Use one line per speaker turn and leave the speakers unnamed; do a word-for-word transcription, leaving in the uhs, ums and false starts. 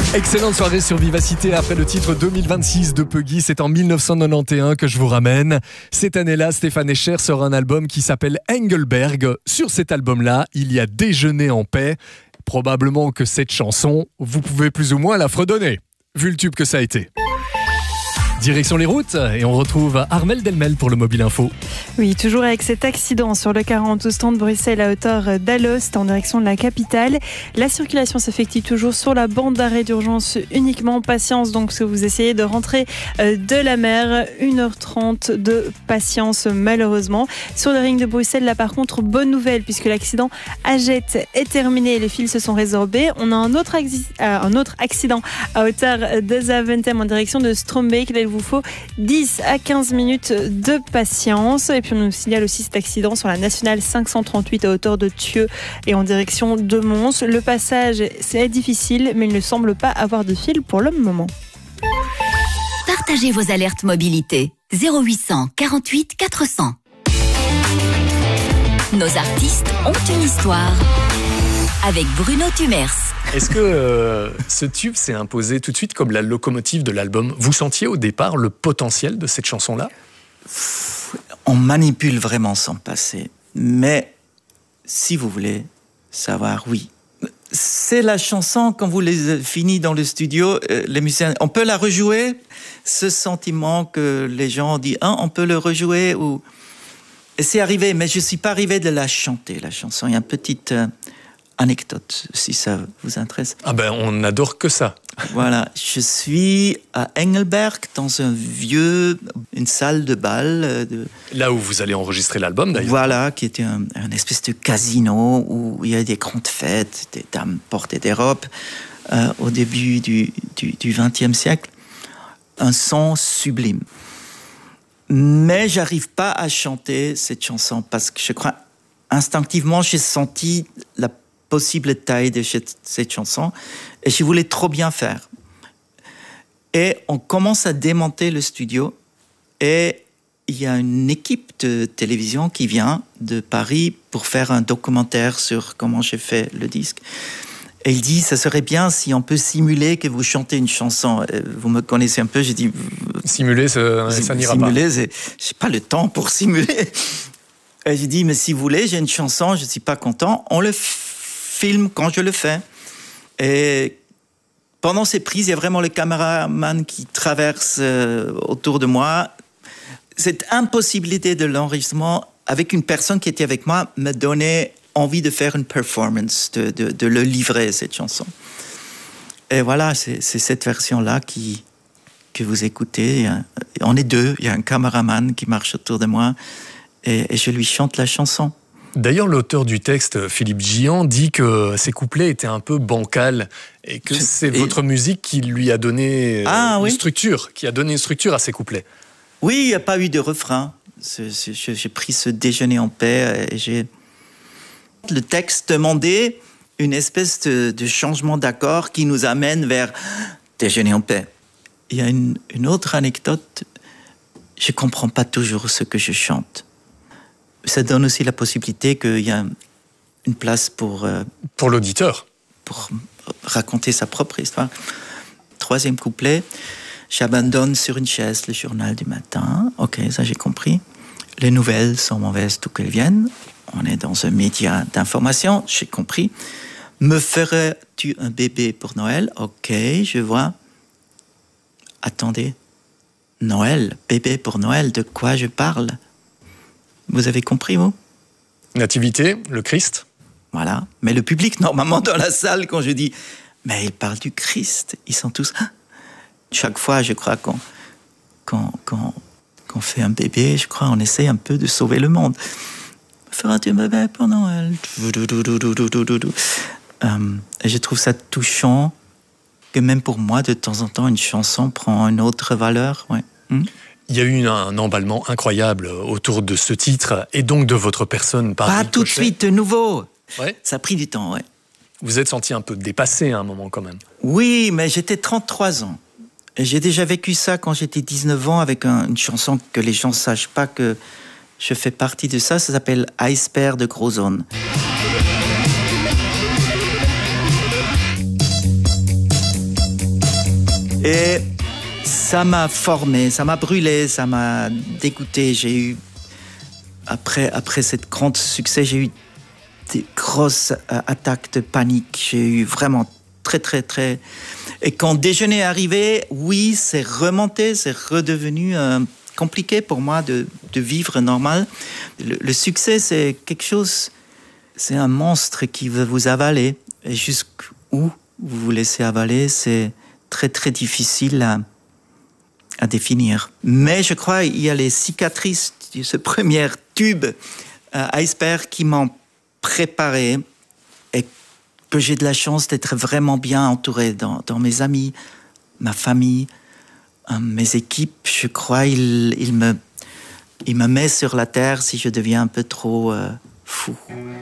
Excellente soirée sur Vivacité après le titre deux mille vingt-six de Puggy. C'est en dix-neuf cent quatre-vingt-onze que je vous ramène. Cette année-là, Stéphane Escher sort un album qui s'appelle Engelberg. Sur cet album-là, il y a Déjeuner en paix. Probablement que cette chanson, vous pouvez plus ou moins la fredonner, vu le tube que ça a été. Direction les routes et on retrouve Armelle Delmel pour le Mobile Info.
Oui, toujours avec cet accident sur le quarante au stand de Bruxelles à hauteur d'Alost en direction de la capitale. La circulation s'effectue toujours sur la bande d'arrêt d'urgence uniquement. Patience donc si vous essayez de rentrer de la mer. une heure trente de patience malheureusement. Sur le ring de Bruxelles, là par contre, bonne nouvelle puisque l'accident à Jette est terminé. Les fils se sont résorbés. On a un autre, axi- euh, un autre accident à hauteur de Zaventem en direction de Strombeek. Là, il vous faut dix à quinze minutes de patience. Et puis on nous signale aussi cet accident sur la nationale cinq cent trente-huit à hauteur de Thieux et en direction de Mons. Le passage c'est difficile mais il ne semble pas avoir de fil pour le moment.
Partagez vos alertes mobilité zéro huit cent quarante-huit quatre cents. Nos artistes ont une histoire avec Bruno Tumers.
Est-ce que euh, ce tube s'est imposé tout de suite comme la locomotive de l'album ? Vous sentiez au départ le potentiel de cette chanson-là ?
On manipule vraiment son passé. Mais si vous voulez savoir, oui. C'est la chanson, quand vous les finissez dans le studio, euh, les musiciens, on peut la rejouer. Ce sentiment que les gens disent, ah, on peut le rejouer. Ou... Et c'est arrivé, mais je ne suis pas arrivé de la chanter, la chanson. Il y a une petite... Euh, anecdote, si ça vous intéresse.
Ah ben, on n'adore que ça.
Voilà, je suis à Engelberg, dans un vieux, une salle de bal. De...
Là où vous allez enregistrer l'album, d'ailleurs.
Voilà, qui était un, un espèce de casino où il y a des grandes fêtes, des dames portaient des robes, euh, au début du, du, du vingtième siècle. Un son sublime. Mais j'arrive pas à chanter cette chanson parce que je crois, instinctivement, j'ai senti la possible taille de cette, cette chanson et je voulais trop bien faire. Et on commence à démonter le studio et il y a une équipe de télévision qui vient de Paris pour faire un documentaire sur comment j'ai fait le disque. Et il dit, ça serait bien si on peut simuler que vous chantez une chanson. Vous me connaissez un peu, j'ai dit...
Simuler, ça, ça n'ira
simuler,
pas.
C'est, j'ai pas le temps pour simuler. Et j'ai dit, mais si vous voulez, j'ai une chanson, je suis pas content, on le filme quand je le fais. Et pendant ces prises, il y a vraiment le caméraman qui traverse euh, autour de moi. Cette impossibilité de l'enregistrement avec une personne qui était avec moi me donnait envie de faire une performance, de, de, de le livrer, cette chanson. Et voilà, c'est, c'est cette version-là qui, que vous écoutez. On est deux, il y a un caméraman qui marche autour de moi et, et je lui chante la chanson.
D'ailleurs, l'auteur du texte, Philippe Gian, dit que ses couplets étaient un peu bancals et que c'est et... votre musique qui lui a donné
ah,
une
oui.
structure, qui a donné une structure à ses couplets.
Oui, il n'y a pas eu de refrain. C'est, c'est, j'ai pris ce déjeuner en paix et j'ai... Le texte demandait une espèce de, de changement d'accord qui nous amène vers déjeuner en paix. Il y a une, une autre anecdote. Je ne comprends pas toujours ce que je chante. Ça donne aussi la possibilité qu'il y a une place pour... Euh,
pour l'auditeur.
Pour raconter sa propre histoire. Troisième couplet. J'abandonne sur une chaise le journal du matin. Ok, ça j'ai compris. Les nouvelles sont mauvaises d'où qu'elles viennent. On est dans un média d'information, j'ai compris. Me ferais-tu un bébé pour Noël? Ok, je vois. Attendez. Noël, bébé pour Noël, de quoi je parle? Vous avez compris, vous?
Nativité, le Christ.
Voilà. Mais le public, normalement, dans la salle, quand je dis « Mais il parle du Christ », ils sont tous... Chaque fois, je crois qu'on, qu'on, qu'on, qu'on fait un bébé, je crois on essaie un peu de sauver le monde. Feras-tu un bébé pour Noël? euh, Et je trouve ça touchant que même pour moi, de temps en temps, une chanson prend une autre valeur. Ouais. Hmm?
Il y a eu un emballement incroyable autour de ce titre et donc de votre personne. Par
Pas tout de suite, de nouveau.
Ouais.
Ça a pris du temps, ouais.
Vous êtes senti un peu dépassé à un moment quand même.
Oui, mais j'étais trente-trois ans. Et j'ai déjà vécu ça quand j'étais dix-neuf ans avec un, une chanson que les gens ne sachent pas que je fais partie de ça. Ça s'appelle Iceberg de Grozone. Et ça m'a formé, ça m'a brûlé, ça m'a dégoûté. J'ai eu, après, après cette grande succès, j'ai eu des grosses euh, attaques de panique. J'ai eu vraiment très, très, très... Et quand le déjeuner est arrivé, oui, c'est remonté, c'est redevenu euh, compliqué pour moi de, de vivre normal. Le, le succès, c'est quelque chose... C'est un monstre qui veut vous avaler. Et jusqu'où vous vous laissez avaler, c'est très, très difficile à, à définir. Mais je crois qu'il y a les cicatrices de ce premier tube euh, iceberg qui m'ont préparé et que j'ai de la chance d'être vraiment bien entouré dans, dans mes amis, ma famille, euh, mes équipes. Je crois qu'il il me, il me met sur la terre si je deviens un peu trop euh, fou.